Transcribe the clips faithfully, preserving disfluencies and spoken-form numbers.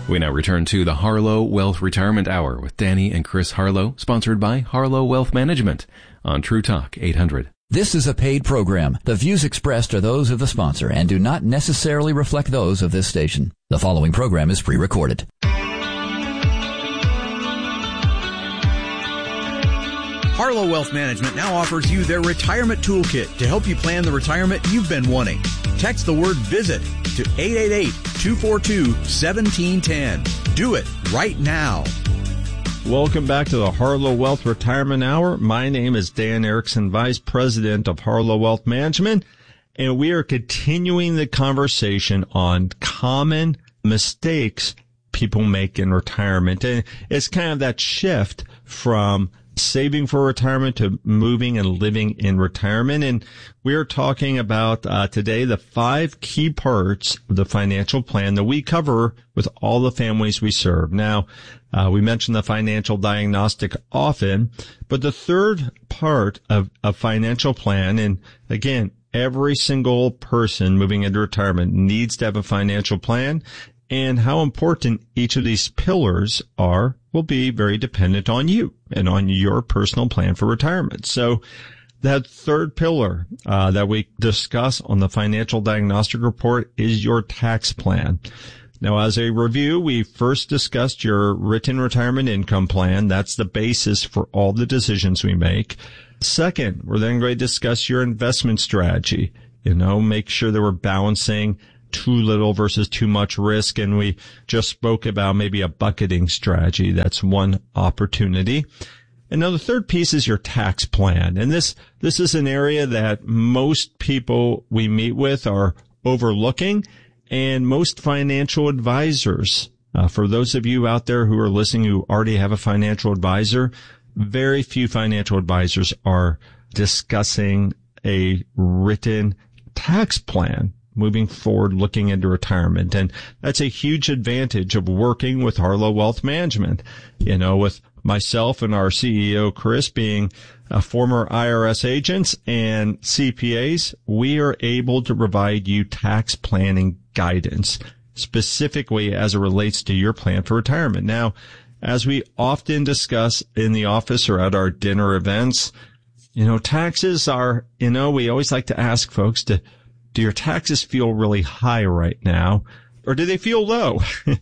We now return to the Harlow Wealth Retirement Hour with Danny and Chris Harlow, sponsored by Harlow Wealth Management on True Talk eight hundred. This is a paid program. The views expressed are those of the sponsor and do not necessarily reflect those of this station. The following program is pre-recorded. Harlow Wealth Management now offers you their retirement toolkit to help you plan the retirement you've been wanting. Text the word VISIT to eight eight eight, two four two, one seven one zero. Do it right now. Welcome back to the Harlow Wealth Retirement Hour. My name is Dan Erickson, Vice President of Harlow Wealth Management, and we are continuing the conversation on common mistakes people make in retirement. And it's kind of that shift from saving for retirement to moving and living in retirement. And we're talking about uh, today the five key parts of the financial plan that we cover with all the families we serve. Now, uh, we mention the financial diagnostic often, but the third part of a financial plan, and again, every single person moving into retirement needs to have a financial plan, and how important each of these pillars are will be very dependent on you and on your personal plan for retirement. So that third pillar uh, that we discuss on the financial diagnostic report is your tax plan. Now, as a review, we first discussed your written retirement income plan. That's the basis for all the decisions we make. Second, we're then going to discuss your investment strategy. You know, make sure that we're balancing too little versus too much risk. And we just spoke about maybe a bucketing strategy. That's one opportunity. And now the third piece is your tax plan. And this, this is an area that most people we meet with are overlooking, and most financial advisors, uh, for those of you out there who are listening who already have a financial advisor, very few financial advisors are discussing a written tax plan moving forward, looking into retirement. And that's a huge advantage of working with Harlow Wealth Management. You know, with myself and our C E O, Chris, being uh, former I R S agents and C P As, we are able to provide you tax planning guidance, specifically as it relates to your plan for retirement. Now, as we often discuss in the office or at our dinner events, you know, taxes are, you know, we always like to ask folks to, do your taxes feel really high right now, or do they feel low?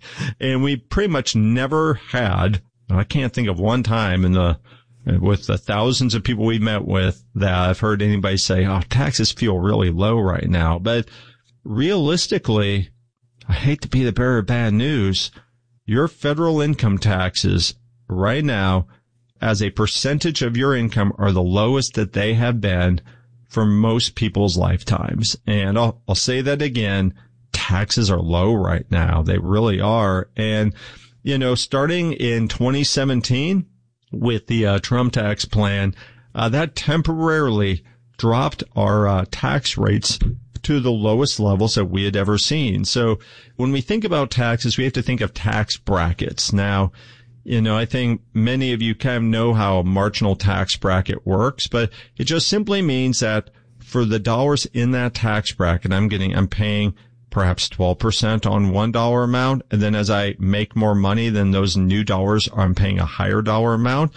And we pretty much never had, I can't think of one time in the, with the thousands of people we've met with that I've heard anybody say, oh, taxes feel really low right now. But realistically, I hate to be the bearer of bad news, your federal income taxes right now as a percentage of your income are the lowest that they have been for most people's lifetimes. And I'll, I'll say that again, taxes are low right now. They really are. And, you know, starting in twenty seventeen with the uh, Trump tax plan, uh, that temporarily dropped our uh, tax rates to the lowest levels that we had ever seen. So when we think about taxes, we have to think of tax brackets. Now, you know, I think many of you kind of know how a marginal tax bracket works, but it just simply means that for the dollars in that tax bracket, I'm getting, I'm paying perhaps twelve percent on one dollar amount. And then as I make more money, then those new dollars, I'm paying a higher dollar amount.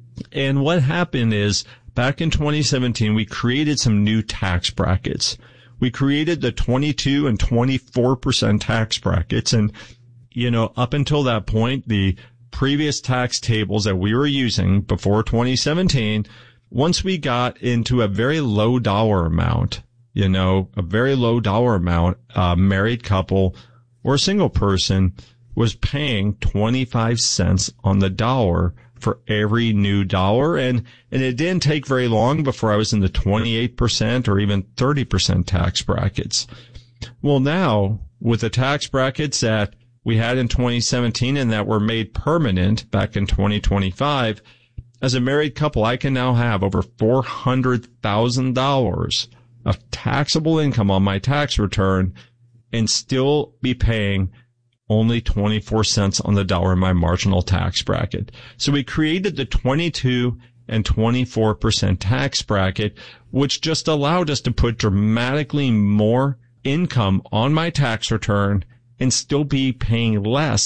And what happened is back in twenty seventeen, we created some new tax brackets. We created the twenty-two and twenty-four percent tax brackets. And, you know, up until that point, the previous tax tables that we were using before twenty seventeen, once we got into a very low dollar amount, you know, a very low dollar amount, a married couple or a single person was paying twenty-five cents on the dollar for every new dollar. And, and it didn't take very long before I was in the twenty-eight percent or even thirty percent tax brackets. Well, now with the tax brackets that we had in twenty seventeen and that were made permanent back in twenty twenty-five, as a married couple, I can now have over four hundred thousand dollars of taxable income on my tax return and still be paying only twenty-four cents on the dollar in my marginal tax bracket. So we created the twenty-two and twenty-four percent tax bracket, which just allowed us to put dramatically more income on my tax return and still be paying less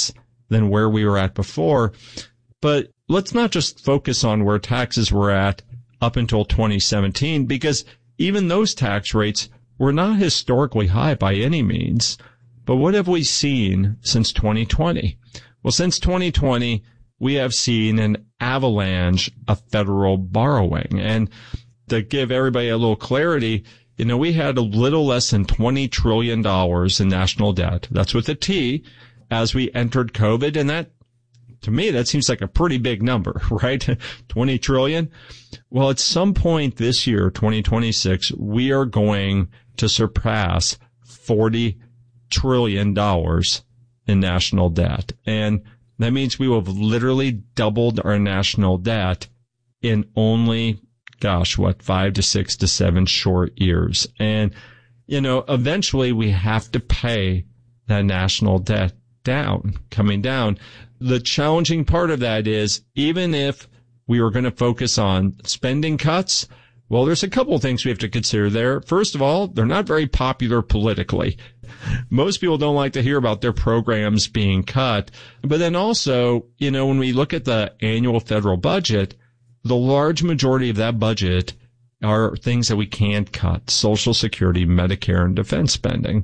than where we were at before. But let's not just focus on where taxes were at up until twenty seventeen, because even those tax rates were not historically high by any means. But what have we seen since twenty twenty? Well, since twenty twenty, we have seen an avalanche of federal borrowing. And to give everybody a little clarity, you know, we had a little less than twenty trillion dollars in national debt. That's with a T as we entered COVID. And that, to me, that seems like a pretty big number, right? twenty trillion. Well, at some point this year, twenty twenty-six, we are going to surpass forty trillion dollars in national debt. And that means we will have literally doubled our national debt in only, gosh, what, five to six to seven short years. And, you know, eventually we have to pay that national debt down, coming down. The challenging part of that is, even if we were going to focus on spending cuts, well, there's a couple of things we have to consider there. First of all, they're not very popular politically. Most people don't like to hear about their programs being cut. But then also, you know, when we look at the annual federal budget, the large majority of that budget are things that we can't cut: Social Security, Medicare, and defense spending.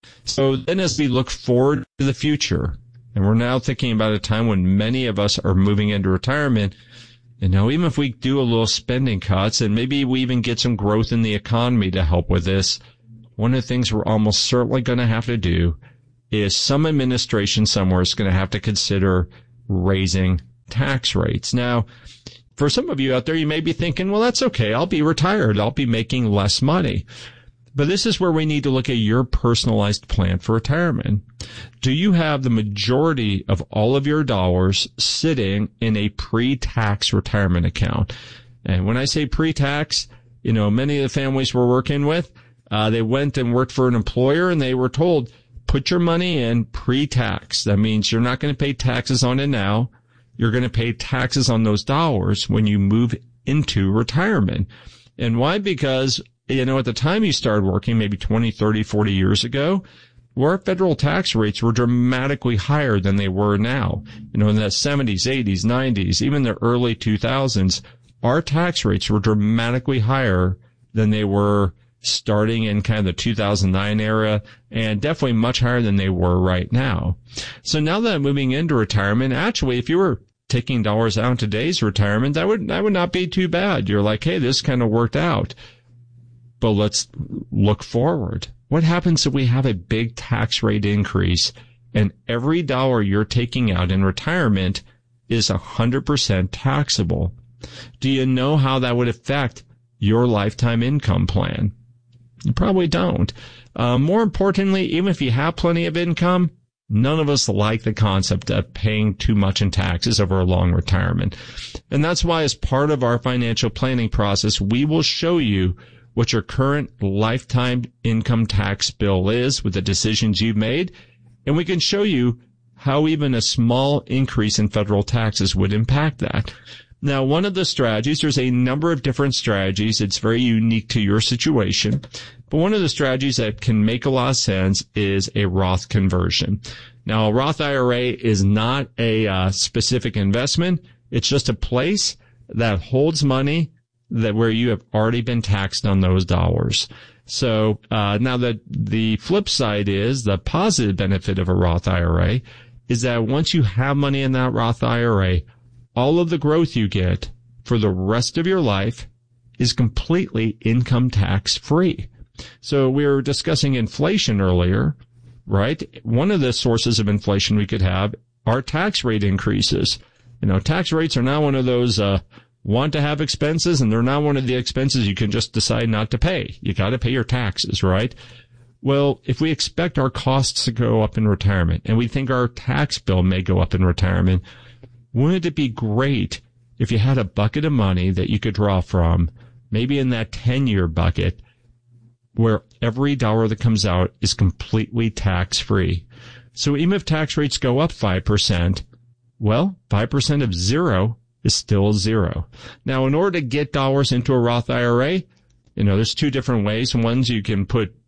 So then as we look forward to the future, and we're now thinking about a time when many of us are moving into retirement, you know, even if we do a little spending cuts and maybe we even get some growth in the economy to help with this, one of the things we're almost certainly going to have to do is some administration somewhere is going to have to consider raising tax rates. Now, for some of you out there, you may be thinking, well, that's okay. I'll be retired. I'll be making less money. But this is where we need to look at your personalized plan for retirement. Do you have the majority of all of your dollars sitting in a pre-tax retirement account? And when I say pre-tax, you know, many of the families we're working with, uh, they went and worked for an employer and they were told, put your money in pre-tax. That means you're not going to pay taxes on it now. You're going to pay taxes on those dollars when you move into retirement. And why? Because, you know, at the time you started working, maybe twenty, thirty, forty years ago, our federal tax rates were dramatically higher than they were now. You know, in the seventies, eighties, nineties, even the early two thousands, our tax rates were dramatically higher than they were starting in kind of the two thousand nine era, and definitely much higher than they were right now. So now that I'm moving into retirement, actually, if you were taking dollars out in today's retirement, that would, that would not be too bad. You're like, hey, this kind of worked out. But let's look forward. What happens if we have a big tax rate increase and every dollar you're taking out in retirement is one hundred percent taxable? Do you know how that would affect your lifetime income plan? You probably don't. Uh, more importantly, even if you have plenty of income, none of us like the concept of paying too much in taxes over a long retirement. And that's why, as part of our financial planning process, we will show you what your current lifetime income tax bill is with the decisions you've made. And we can show you how even a small increase in federal taxes would impact that. Now, one of the strategies, there's a number of different strategies. It's very unique to your situation. But one of the strategies that can make a lot of sense is a Roth conversion. Now, a Roth I R A is not a uh, specific investment. It's just a place that holds money that where you have already been taxed on those dollars. So uh now that the flip side is the positive benefit of a Roth I R A is that once you have money in that Roth I R A, all of the growth you get for the rest of your life is completely income tax free. So we were discussing inflation earlier, right? One of the sources of inflation we could have are tax rate increases. You know, tax rates are now one of those uh want to have expenses, and they're not one of the expenses you can just decide not to pay. You got to pay your taxes, right? Well, if we expect our costs to go up in retirement and we think our tax bill may go up in retirement, wouldn't it be great if you had a bucket of money that you could draw from, maybe in that ten-year bucket, where every dollar that comes out is completely tax-free? So even if tax rates go up five percent, well, five percent of zero is still zero. Now, in order to get dollars into a Roth I R A, you know, there's two different ways. One's you can put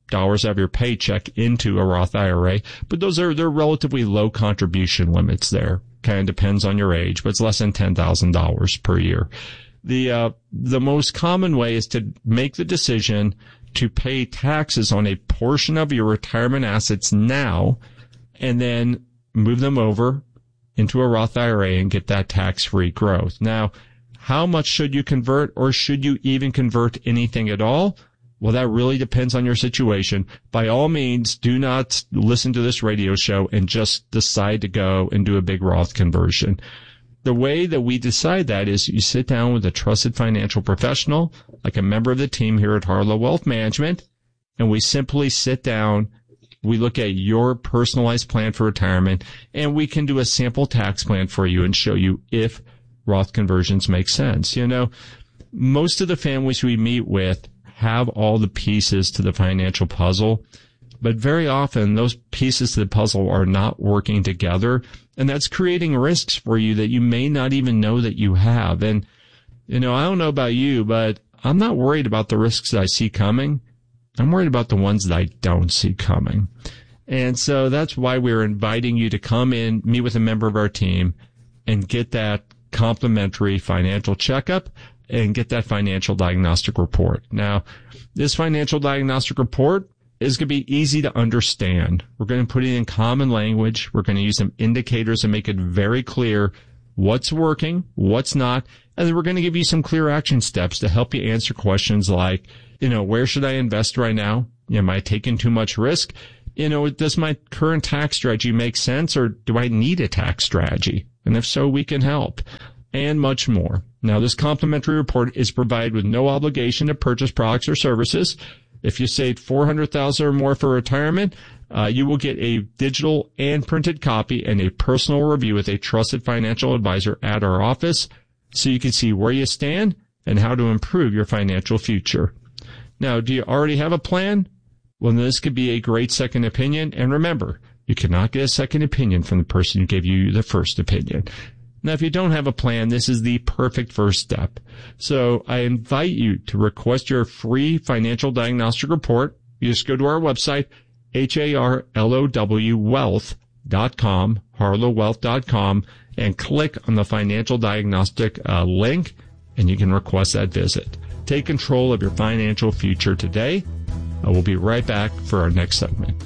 dollars of your paycheck into a Roth I R A, but those are, they're relatively low contribution limits there. Kind of depends on your age, but it's less than ten thousand dollars per year. The, uh, the most common way is to make the decision to pay taxes on a portion of your retirement assets now and then move them over into a Roth I R A and get that tax-free growth. Now, how much should you convert, or should you even convert anything at all? Well, that really depends on your situation. By all means, do not listen to this radio show and just decide to go and do a big Roth conversion. The way that we decide that is you sit down with a trusted financial professional, like a member of the team here at Harlow Wealth Management, and we simply sit down. We look at your personalized plan for retirement, and we can do a sample tax plan for you and show you if Roth conversions make sense. You know, most of the families we meet with have all the pieces to the financial puzzle, but very often those pieces to the puzzle are not working together, and that's creating risks for you that you may not even know that you have. And, you know, I don't know about you, but I'm not worried about the risks that I see coming. I'm worried about the ones that I don't see coming. And so that's why we're inviting you to come in, meet with a member of our team, and get that complimentary financial checkup and get that financial diagnostic report. Now, this financial diagnostic report is going to be easy to understand. We're going to put it in common language. We're going to use some indicators and make it very clear what's working, what's not, and then we're going to give you some clear action steps to help you answer questions like, you know, where should I invest right now? Am I taking too much risk? You know, does my current tax strategy make sense, or do I need a tax strategy? And if so, we can help, and much more. Now, this complimentary report is provided with no obligation to purchase products or services. If you save four hundred thousand dollars or more for retirement, uh, you will get a digital and printed copy and a personal review with a trusted financial advisor at our office, so you can see where you stand and how to improve your financial future. Now, do you already have a plan? Well, this could be a great second opinion. And remember, you cannot get a second opinion from the person who gave you the first opinion. Now, if you don't have a plan, this is the perfect first step. So I invite you to request your free financial diagnostic report. You just go to our website, H A R L O W wealth dot com, harlow wealth dot com, and click on the financial diagnostic uh, link, and you can request that visit. Take control of your financial future today. Uh, we'll be right back for our next segment.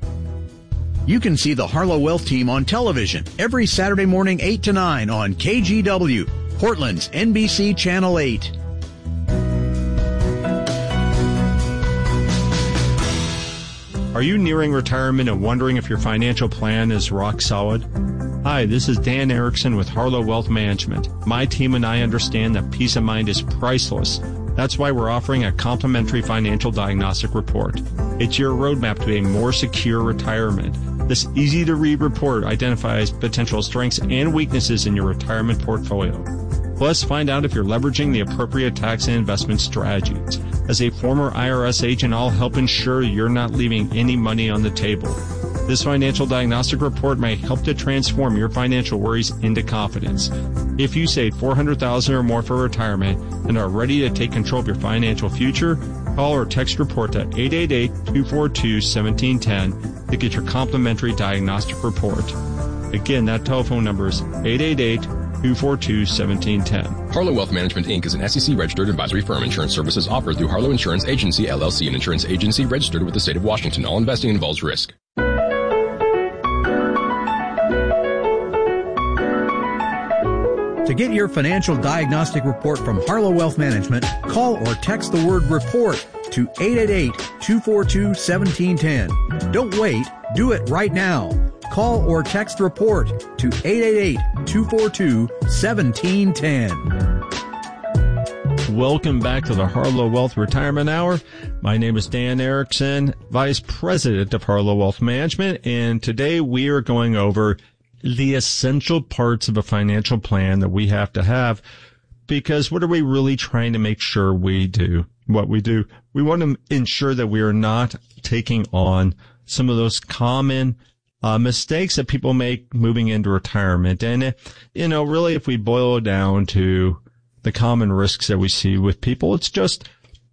You can see the Harlow Wealth Team on television every Saturday morning, eight to nine on K G W, Portland's N B C Channel eight. Are you nearing retirement and wondering if your financial plan is rock solid? Hi, this is Dan Erickson with Harlow Wealth Management. My team and I understand that peace of mind is priceless. That's why we're offering a complimentary financial diagnostic report. It's your roadmap to a more secure retirement. This easy-to-read report identifies potential strengths and weaknesses in your retirement portfolio. Plus, find out if you're leveraging the appropriate tax and investment strategies. As a former I R S agent, I'll help ensure you're not leaving any money on the table. This financial diagnostic report may help to transform your financial worries into confidence. If you save four hundred thousand dollars or more for retirement and are ready to take control of your financial future, call or text report to eight eight eight, two four two, one seven one zero to get your complimentary diagnostic report. Again, that telephone number is eight eight eight, two four two, one seven one zero. Harlow Wealth Management, Incorporated is an S E C-registered advisory firm. Insurance services offered through Harlow Insurance Agency, L L C, an insurance agency registered with the state of Washington. All investing involves risk. To get your financial diagnostic report from Harlow Wealth Management, call or text the word REPORT to eight eight eight, two four two, one seven one zero. Don't wait. Do it right now. Call or text REPORT to eight eight eight, two four two, one seven one zero. Welcome back to the Harlow Wealth Retirement Hour. My name is Dan Erickson, Vice President of Harlow Wealth Management, and today we are going over the essential parts of a financial plan that we have to have, because what are we really trying to make sure we do? What we do, we want to ensure that we are not taking on some of those common uh, mistakes that people make moving into retirement. And, you know, really, if we boil it down to the common risks that we see with people, it's just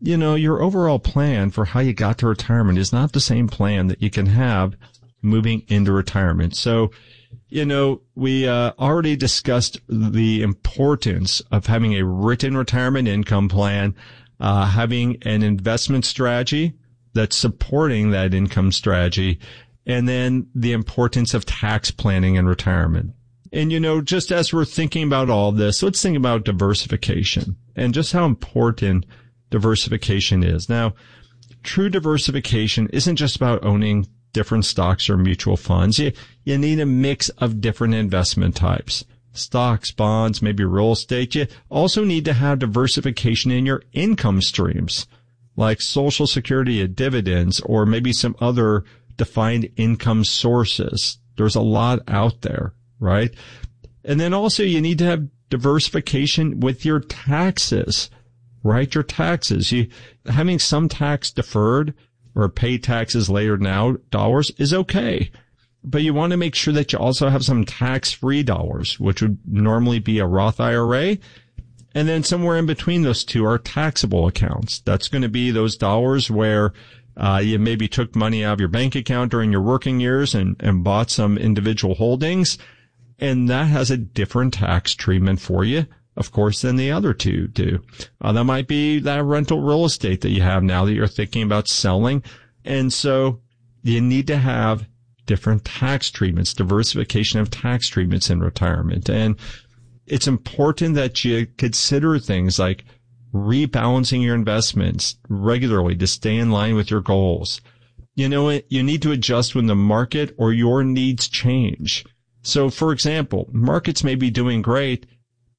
you know, your overall plan for how you got to retirement is not the same plan that you can have moving into retirement. So, you know, we uh, already discussed the importance of having a written retirement income plan, uh, having an investment strategy that's supporting that income strategy, and then the importance of tax planning in retirement. And, you know, just as we're thinking about all this, let's think about diversification and just how important diversification is. Now, true diversification isn't just about owning different stocks or mutual funds. You, you need a mix of different investment types. Stocks, bonds, maybe real estate. You also need to have diversification in your income streams, like Social Security and dividends, or maybe some other defined income sources. There's a lot out there, right? And then also you need to have diversification with your taxes, right? Your taxes. You, having some tax deferred or pay taxes later now dollars is okay. But you want to make sure that you also have some tax-free dollars, which would normally be a Roth I R A. And then somewhere in between those two are taxable accounts. That's going to be those dollars where uh, you maybe took money out of your bank account during your working years and, and bought some individual holdings. And that has a different tax treatment for you, of course, than the other two do. Uh, that might be that rental real estate that you have now that you're thinking about selling. And so you need to have different tax treatments, diversification of tax treatments in retirement. And it's important that you consider things like rebalancing your investments regularly to stay in line with your goals. You know, you need to adjust when the market or your needs change. So, for example, markets may be doing great,